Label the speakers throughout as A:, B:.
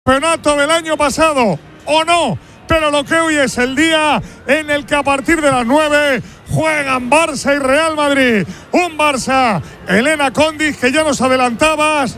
A: campeonato del año pasado, o no, pero lo que hoy es el día en el que a partir de las 9 juegan Barça y Real Madrid. Un Barça, Elena Condis, que ya nos adelantabas.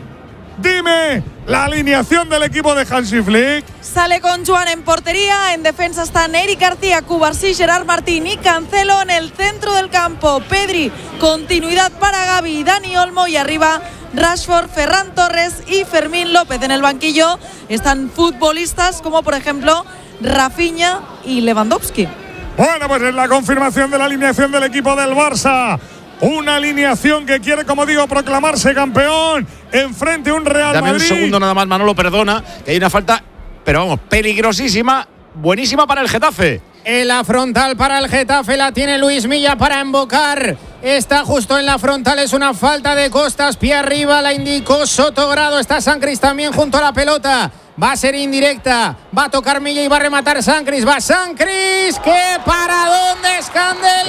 A: Dime la alineación del equipo de Hansi Flick.
B: Sale con Joan en portería, en defensa están Eric García, Cubarsí, Gerard Martín y Cancelo. En el centro del campo, Pedri, continuidad para Gavi, Dani Olmo, y arriba Rashford, Ferran Torres y Fermín López. En el banquillo están futbolistas como por ejemplo Rafinha y Lewandowski.
A: Bueno, pues es la confirmación de la alineación del equipo del Barça. Una alineación que quiere, como digo, proclamarse campeón enfrente a un Real Madrid.
C: Dame un segundo nada más, Manolo, perdona, que hay una falta, pero vamos, peligrosísima, buenísima para el Getafe.
D: En la frontal para el Getafe la tiene Luis Milla para embocar. Está justo en la frontal, es una falta de Costas, pie arriba, la indicó Sotogrado. Está Sancris también junto a la pelota. Va a ser indirecta, va a tocar Milla y va a rematar Sancris. Va Sancris, que para dónde escande el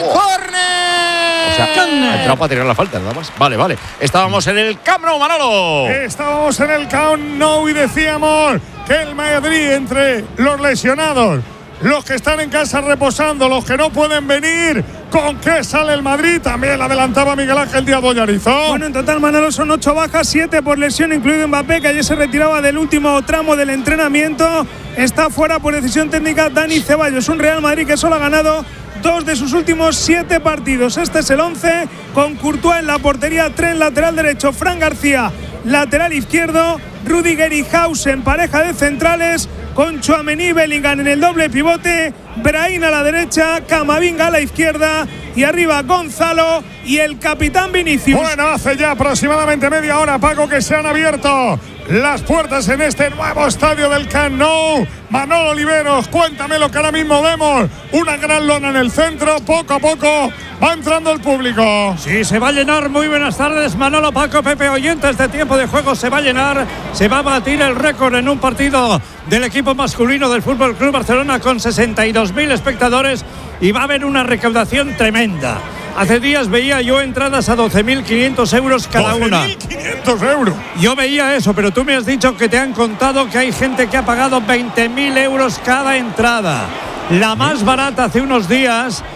D: córner.
C: O sea, ha entrado para tirar la falta, nada más. Vale. Estábamos en el Camp Nou, Manolo.
A: Estábamos en el Camp Nou y decíamos que el Madrid, entre los lesionados, los que están en casa reposando, los que no pueden venir, ¿con qué sale el Madrid? También adelantaba Miguel Ángel Díaz Bollarizo.
E: Bueno, en total, Manolo, son 8 bajas, 7 por lesión, incluido Mbappé, que ayer se retiraba del último tramo del entrenamiento. Está fuera por decisión técnica Dani Ceballos. Un Real Madrid que solo ha ganado 2 de sus últimos 7 partidos. Este es el 11, con Courtois en la portería, Trent lateral derecho, Fran García lateral izquierdo, Rudiger y Hausen pareja de centrales, con Tchouaméni, Bellingham en el doble pivote, Brahim a la derecha, Camavinga a la izquierda y arriba Gonzalo y el capitán Vinicius.
A: Bueno, hace ya aproximadamente media hora, Paco, que se han abierto las puertas en este nuevo estadio del Camp Nou. Manolo Oliveros, cuéntame lo que ahora mismo vemos. Una gran lona en el centro, poco a poco va entrando el público.
F: Sí, se va a llenar. Muy buenas tardes, Manolo, Paco, Pepe, oyentes de Tiempo de Juego. Se va a llenar, se va a batir el récord en un partido del equipo masculino del Fútbol Club Barcelona con 62.000 espectadores y va a haber una recaudación tremenda. Hace días veía yo entradas a 12.500 euros cada una.
A: 12.500 euros.
F: Yo veía eso, pero tú me has dicho que te han contado que hay gente que ha pagado 20.000 euros cada entrada. La más barata hace unos días,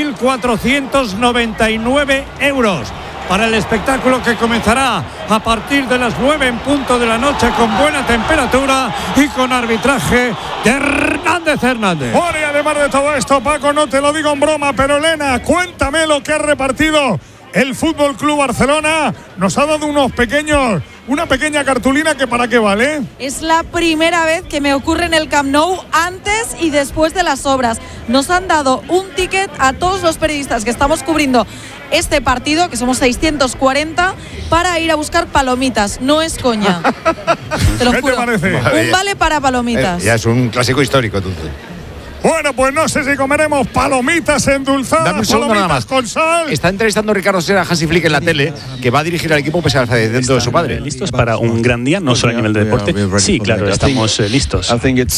F: 1.499 euros. Para el espectáculo que comenzará a partir de las 9 en punto de la noche, con buena temperatura y con arbitraje de Hernández.
A: Bueno, y además de todo esto, Paco, no te lo digo en broma, pero Elena, cuéntame lo que ha repartido el Fútbol Club Barcelona. Nos ha dado una pequeña cartulina que ¿para qué vale?
B: Es la primera vez que me ocurre en el Camp Nou antes y después de las obras. Nos han dado un ticket a todos los periodistas que estamos cubriendo este partido, que somos 640, para ir a buscar palomitas. No es coña. Te lo juro.
A: ¿Qué te parece?
B: Un vale para palomitas.
C: Ya es un clásico histórico, entonces.
A: Bueno, pues no sé si comeremos palomitas endulzadas,
C: Dame un segundo nada más.
A: Con sal.
C: Está entrevistando Ricardo Serra a Hansi Flick en la tele, que va a dirigir al equipo pese al fallecimiento de su padre.
G: ¿Listos para un gran día, no solo a nivel de deporte? Sí, claro, estamos listos.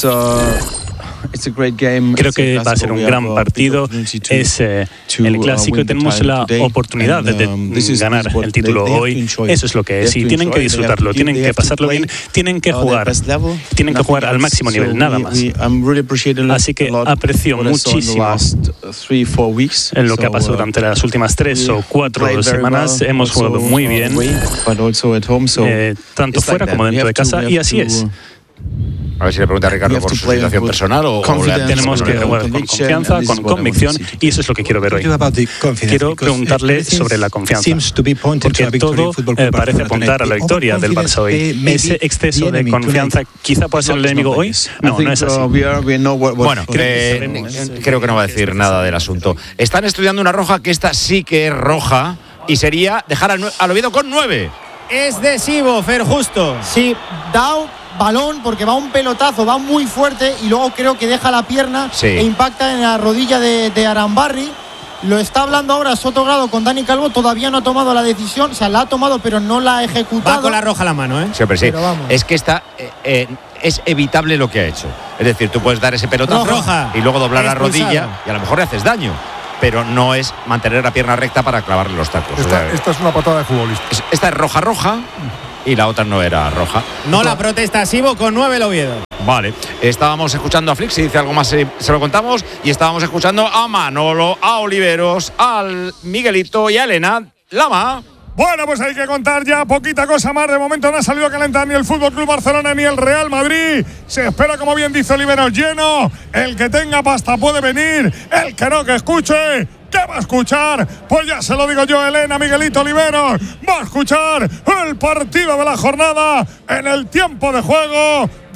G: Creo que va a ser un gran partido. Es el clásico y tenemos la oportunidad de ganar el título hoy. Eso es lo que es. Y tienen que disfrutarlo, tienen que pasarlo bien, tienen que jugar al máximo nivel, nada más. Así que aprecio muchísimo en lo que ha pasado durante las últimas 3 o 4 semanas. Hemos jugado muy bien, tanto fuera como dentro de casa, y así es.
C: A ver si le pregunta a Ricardo por su situación personal o
G: tenemos que jugar con confianza, con convicción, y eso es lo que quiero ver hoy. Quiero preguntarle sobre la confianza, porque todo parece apuntar a la victoria del Barça hoy. ¿Ese exceso de confianza quizá pueda ser el enemigo hoy? No es así.
C: Bueno, creo que no va a decir nada del asunto. Están estudiando una roja, que esta sí que es roja, y sería dejar al Oviedo con 9.
D: Es decisivo, Fer, justo.
H: Sí, balón porque va un pelotazo, va muy fuerte y luego creo que deja la pierna e impacta en la rodilla de Arambarri. Lo está hablando ahora Sotogrado con Dani Calvo, todavía no ha tomado la decisión, o sea, la ha tomado pero no la ha ejecutado.
D: Va con la roja a la mano, ¿eh?
C: Siempre sí. Es que es evitable lo que ha hecho. Es decir, tú puedes dar ese pelotazo y luego doblar la rodilla y a lo mejor le haces daño, pero no es mantener la pierna recta para clavarle los tacos.
A: Esta es una patada de futbolista.
C: Esta es roja. y la otra no era roja.
D: No la protesta Sibo con 9 el Oviedo.
C: Vale, estábamos escuchando a Flix, si dice algo más se lo contamos, y estábamos escuchando a Manolo, a Oliveros, al Miguelito y a Elena Lama.
A: Bueno, pues hay que contar ya poquita cosa más. De momento no ha salido a calentar ni el FC Barcelona ni el Real Madrid. Se espera, como bien dice Oliveros, lleno. El que tenga pasta puede venir. El que no, que escuche. ¿Qué va a escuchar? Pues ya se lo digo yo, Elena, Miguelito, Oliveros. Va a escuchar el partido de la jornada en el tiempo de juego